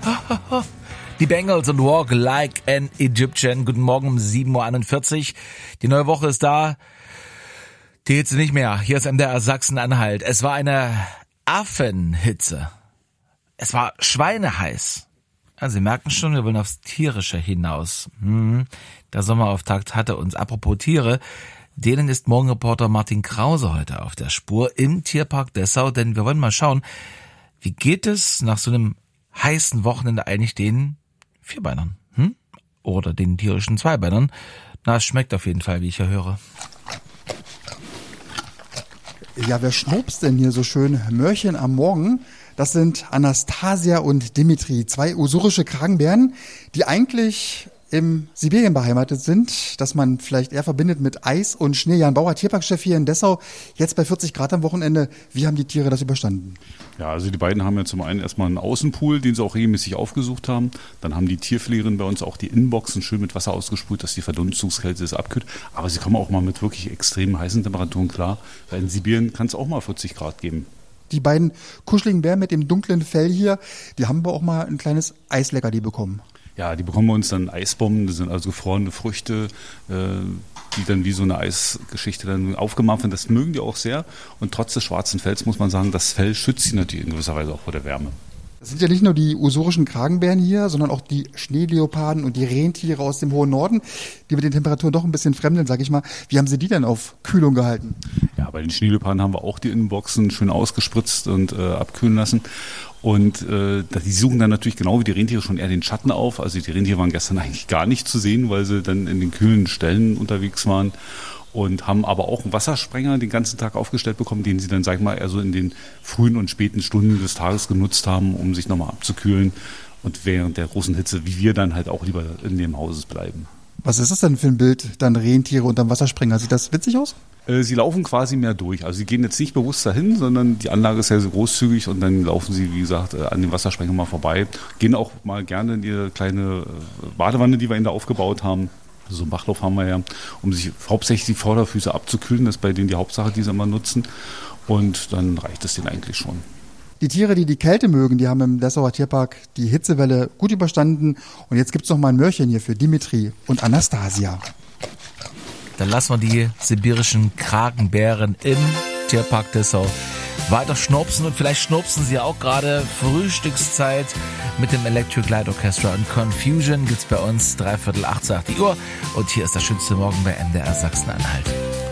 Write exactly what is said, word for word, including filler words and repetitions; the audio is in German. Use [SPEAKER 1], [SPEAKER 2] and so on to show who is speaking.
[SPEAKER 1] Die Bengals und Walk Like an Egyptian. Guten Morgen um sieben Uhr einundvierzig. Die neue Woche ist da. Die Hitze nicht mehr. Hier ist M D R Sachsen-Anhalt. Es war eine Affenhitze. Es war schweineheiß. Also Sie merken schon, wir wollen aufs Tierische hinaus. Hm. Der Sommerauftakt hatte uns. Apropos Tiere, denen ist Morgenreporter Martin Krause heute auf der Spur im Tierpark Dessau. Denn wir wollen mal schauen, wie geht es nach so einem heißen Wochenende eigentlich den Vierbeinern? Hm? Oder den tierischen Zweibeinern? Na, es schmeckt auf jeden Fall, wie ich ja höre.
[SPEAKER 2] Ja, wer schnobst denn hier so schön? Möhrchen am Morgen. Das sind Anastasia und Dimitri, zwei usurische Kragenbären, die eigentlich im Sibirien beheimatet sind, das man vielleicht eher verbindet mit Eis und Schnee. Jan Bauer, Tierparkchef hier in Dessau, jetzt bei vierzig Grad am Wochenende. Wie haben die Tiere das überstanden?
[SPEAKER 3] Ja, also die beiden haben ja zum einen erstmal einen Außenpool, den sie auch regelmäßig aufgesucht haben. Dann haben die Tierpflegerinnen bei uns auch die Innenboxen schön mit Wasser ausgesprüht, dass die Verdunstungskälte es abkühlt. Aber sie kommen auch mal mit wirklich extrem heißen Temperaturen klar, weil in Sibirien kann es auch mal vierzig Grad geben.
[SPEAKER 2] Die beiden kuscheligen Bären mit dem dunklen Fell hier, die haben wir auch mal ein kleines Eisleckerli bekommen.
[SPEAKER 3] Ja, die bekommen bei uns dann Eisbomben, das sind also gefrorene Früchte, äh, die dann wie so eine Eisgeschichte dann aufgemacht werden. Das mögen die auch sehr. Und trotz des schwarzen Fells muss man sagen, das Fell schützt sie natürlich in gewisser Weise auch vor der Wärme.
[SPEAKER 2] Das sind ja nicht nur die usurischen Kragenbären hier, sondern auch die Schneeleoparden und die Rentiere aus dem hohen Norden, die mit den Temperaturen doch ein bisschen fremdeln, sag ich mal. Wie haben Sie die denn auf Kühlung gehalten?
[SPEAKER 3] Ja, bei den Schneeleoparden haben wir auch die Innenboxen schön ausgespritzt und äh, abkühlen lassen. Und äh, die suchen dann natürlich genau wie die Rentiere schon eher den Schatten auf. Also die Rentiere waren gestern eigentlich gar nicht zu sehen, weil sie dann in den kühlen Stellen unterwegs waren. Und haben aber auch einen Wassersprenger den ganzen Tag aufgestellt bekommen, den sie dann, sag ich mal, eher so in den frühen und späten Stunden des Tages genutzt haben, um sich nochmal abzukühlen. Und während der großen Hitze, wie wir dann halt auch lieber in dem Haus bleiben.
[SPEAKER 2] Was ist das denn für ein Bild, dann Rentiere unterm Wassersprenger? Sieht das witzig aus?
[SPEAKER 3] Sie laufen quasi mehr durch. Also sie gehen jetzt nicht bewusst dahin, sondern die Anlage ist ja so großzügig und dann laufen sie, wie gesagt, an dem Wassersprenger mal vorbei. Gehen auch mal gerne in ihre kleine Badewanne, die wir ihnen da aufgebaut haben. So einen Bachlauf haben wir ja, um sich hauptsächlich die Vorderfüße abzukühlen. Das ist bei denen die Hauptsache, die sie immer nutzen. Und dann reicht es denen eigentlich schon.
[SPEAKER 2] Die Tiere, die die Kälte mögen, die haben im Dessauer Tierpark die Hitzewelle gut überstanden. Und jetzt gibt's noch mal ein Möhrchen hier für Dimitri und Anastasia.
[SPEAKER 1] Dann lassen wir die sibirischen Kragenbären im Tierpark Dessau weiter schnurpsen und vielleicht schnurpsen sie auch gerade. Frühstückszeit mit dem Electric Light Orchestra und Confusion gibt's bei uns dreiviertel acht, sagt die Uhr. Und hier ist das schönste Morgen bei M D R Sachsen-Anhalt.